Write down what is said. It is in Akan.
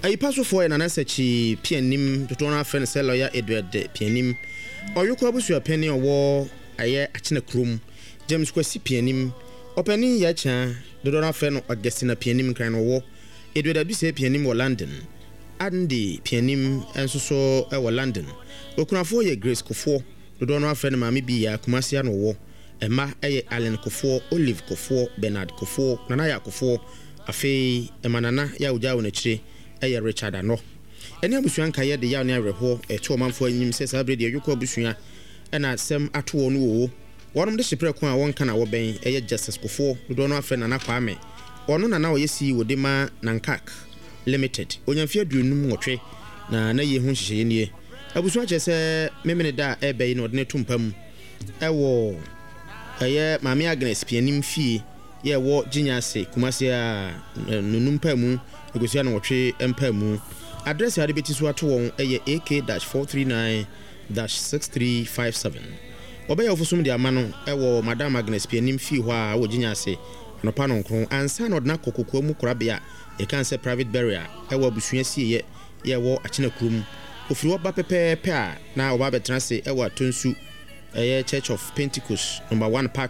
Ayipasofo e nana sechi pianim totona friend say lawyer Edward pianim oyoko abusu apeni owo aye achine krom James Kwesi pianim openi ya cha dodona friend Augustina pianim kan wo Edward abise pianim wo London Andy pianim enso e wo London okunafo ye Grace Kofo dodona friend maami bi ya Kumasi no wo Emma eye Allen Kofo Olive Kofo Bernard Kofo Nana ya Kofo afei emanana ya uja wonachire eye Richard ano eni abusuan kaye de ya ne awerho eto manfo anyim se sabre de yoko abusua ena sem ato wo no wo wonom de hyepre ko a wonka na wo ben eye Justice Kofo do no afa na kwame ono na wo yesi wode ma Nankak Limited onyamfia dunum nwotwe na ye hu hyehyeye nie abusuan che se memene da ebe yi no de ne tumpam ewo eye Mami Agnes pianim fie ye wo Ginyase Kumasi a nunumpamu egosia na wotwe empamu address ya de beti so ato won eye AK-43-6357 obeya ofusum de amano ewo Madam Agnes pianim fie ho a wo Ginyase anopa no nkron ansa na odna kokoko mu korabea e kan se private burial ewo abusua sie ye wo achina krum ofiri wo ba pepepe a na wo ba betrase ewo atonsu eye Church of Pentecost number 1 Park